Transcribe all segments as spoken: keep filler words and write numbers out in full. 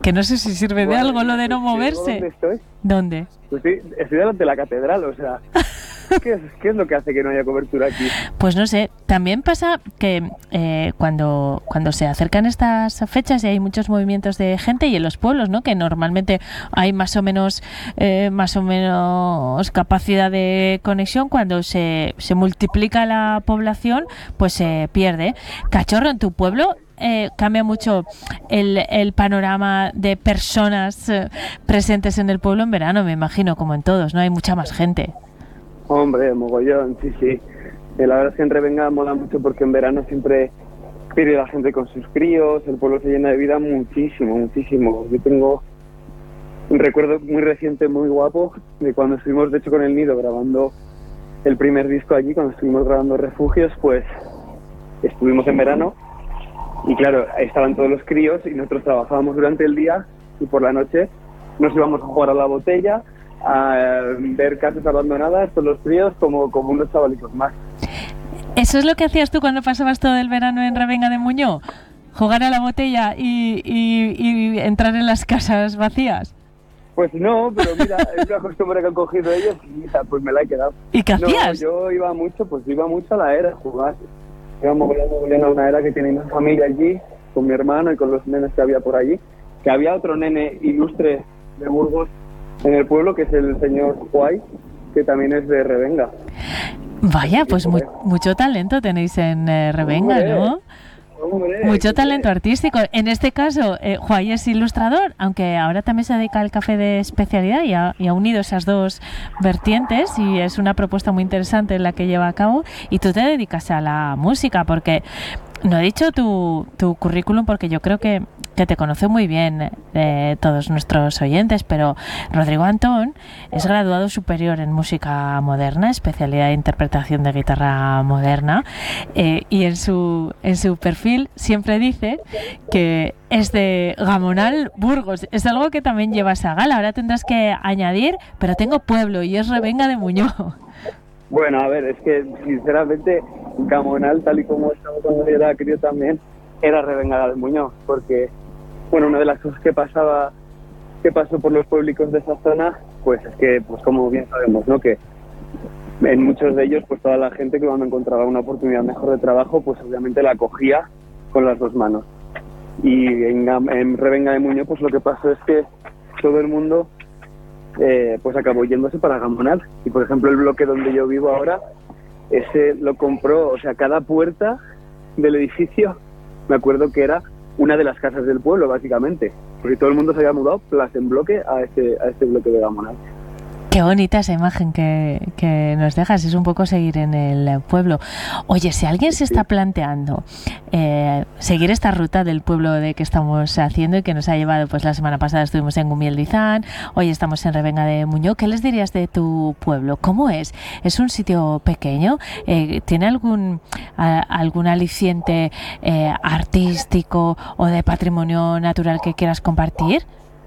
Que no sé si sirve de Bueno, algo lo de no moverse. ¿Dónde estoy? ¿Dónde? Pues sí, estoy delante de la catedral, o sea, ¿qué es, ¿qué es lo que hace que no haya cobertura aquí? Pues no sé, también pasa que eh, cuando, cuando se acercan estas fechas y hay muchos movimientos de gente y en los pueblos, ¿no? Que normalmente hay más o menos eh, más o menos capacidad de conexión, cuando se, se multiplica la población, pues se pierde. Cachorro, en tu pueblo Eh, cambia mucho el, el panorama de personas eh, presentes en el pueblo en verano, me imagino, como en todos, ¿no? Hay mucha más gente. Hombre, mogollón, sí, sí. Eh, la verdad es que en Revenga mola mucho porque en verano siempre viene la gente con sus críos, el pueblo se llena de vida muchísimo, muchísimo. Yo tengo un recuerdo muy reciente, muy guapo, de cuando estuvimos, de hecho, con el Nido grabando el primer disco allí, cuando estuvimos grabando Refugios, pues estuvimos en verano. Y claro, estaban todos los críos y nosotros trabajábamos durante el día y por la noche nos íbamos a jugar a la botella, a ver casas abandonadas con los críos como, como unos chavalitos más. ¿Eso es lo que hacías tú cuando pasabas todo el verano en Revenga de Muñó? ¿Jugar a la botella y, y, y entrar en las casas vacías? Pues no, pero mira, es una costumbre que han cogido ellos y mira, pues me la he quedado. ¿Y qué hacías? No, yo iba mucho, pues iba mucho a la era a jugar. Íbamos volviendo a una era que tiene una familia allí, con mi hermano y con los nenes que había por allí. Que había otro nene ilustre de Burgos en el pueblo, que es el señor Juay, que también es de Revenga. Vaya, pues mu- mucho talento tenéis en eh, Revenga, Hombre, ¿no? Hombre, Mucho hombre. talento artístico. En este caso, eh, Juay es ilustrador, aunque ahora también se dedica al café de especialidad y ha, y ha unido esas dos vertientes, y es una propuesta muy interesante la que lleva a cabo. Y tú te dedicas a la música, porque no he dicho tu, tu currículum porque yo creo que, que te conoce muy bien eh, todos nuestros oyentes, pero Rodrigo Antón es graduado superior en música moderna, especialidad de interpretación de guitarra moderna, eh, y en su, en su perfil siempre dice que es de Gamonal, Burgos. Es algo que también llevas a gala. Ahora tendrás que añadir, pero tengo pueblo y es Revenga de Muñó. Bueno, a ver, es que sinceramente Gamonal, tal y como estaba cuando yo era crío también, era Revenga de Muñoz, porque, bueno, una de las cosas que pasaba, que pasó por los públicos de esa zona, pues es que, pues como bien sabemos, ¿no?, que en muchos de ellos, pues toda la gente que cuando encontraba una oportunidad mejor de trabajo, pues obviamente la acogía con las dos manos. Y en, en Revenga de Muñoz, pues lo que pasó es que todo el mundo Eh, pues acabó yéndose para Gamonal. Y por ejemplo el bloque donde yo vivo ahora, ese lo compró, o sea, cada puerta del edificio, me acuerdo que era una de las casas del pueblo, básicamente, porque todo el mundo se había mudado plas en bloque a este, a este bloque de Gamonal. Qué bonita esa imagen que, que nos dejas, es un poco seguir en el pueblo. Oye, si alguien se está planteando eh, seguir esta ruta del pueblo de que estamos haciendo y que nos ha llevado, pues la semana pasada estuvimos en Gumiel-Lizán, hoy estamos en Revenga de Muñó, ¿qué les dirías de tu pueblo? ¿Cómo es? ¿Es un sitio pequeño? Eh, ¿Tiene algún, a, algún aliciente eh, artístico o de patrimonio natural que quieras compartir?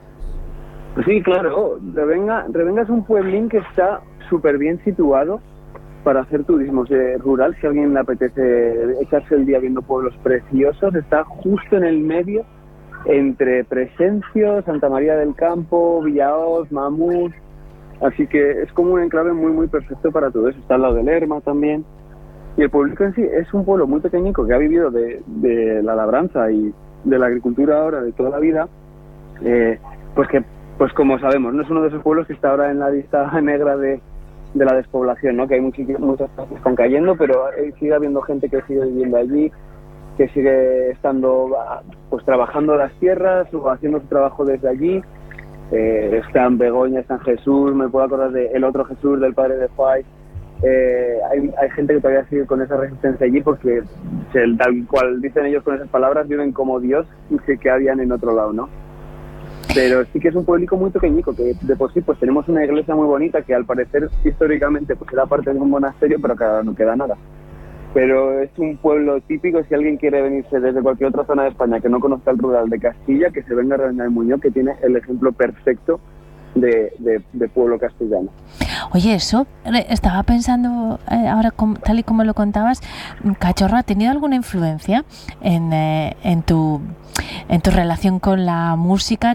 Sí, claro, Revenga, Revenga es un pueblín que está súper bien situado para hacer turismo eh, rural. Si a alguien le apetece echarse el día viendo pueblos preciosos, está justo en el medio entre Presencio, Santa María del Campo, Villahoz, Mamús. Así que es como un enclave muy, muy perfecto para todo eso. Está al lado de Lerma también. Y el pueblo en sí es un pueblo muy pequeñico que ha vivido de, de la labranza y de la agricultura ahora de toda la vida. Eh, pues que Pues como sabemos, no es uno de esos pueblos que está ahora en la lista negra de, de la despoblación, ¿no? Que hay muchas muchas cosas que están cayendo, pero sigue habiendo gente que sigue viviendo allí, que sigue estando, pues trabajando las tierras o haciendo su trabajo desde allí. Eh, está en Begoña, está en Jesús, me puedo acordar de el otro Jesús, del padre de Juárez. Eh, hay, hay gente que todavía sigue con esa resistencia allí porque, tal cual dicen ellos con esas palabras, viven como Dios y se quedarían en otro lado, ¿no? Pero sí que es un pueblico muy pequeñico, que de por sí pues tenemos una iglesia muy bonita que al parecer históricamente pues era parte de un monasterio, pero que ahora no queda nada. Pero es un pueblo típico. Si alguien quiere venirse desde cualquier otra zona de España que no conozca el rural de Castilla, que se venga a Revenga de Muñoz, que tiene el ejemplo perfecto de, de, de pueblo castellano. Oye, eso, estaba pensando eh, ahora, com, tal y como lo contabas, Cachorro, ¿ha tenido alguna influencia en, eh, en, tu, en tu relación con la música?